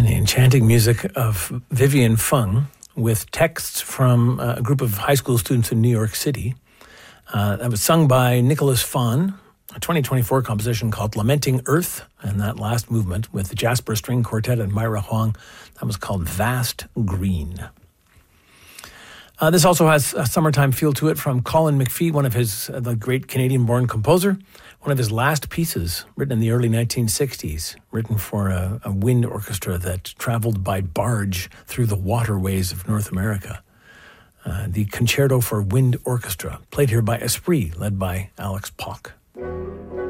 And the enchanting music of Vivian Fung with texts from a group of high school students in New York City. That was sung by Nicholas Fahn, a 2024 composition called Lamenting Earth, and that last movement with the Jasper String Quartet and Myra Huang, that was called Vast Green. This also has a summertime feel to it from Colin McPhee, one of the great Canadian-born composer. One of his last pieces, written in the early 1960s, written for a wind orchestra that traveled by barge through the waterways of North America. The Concerto for Wind Orchestra, played here by Esprit, led by Alex Pock.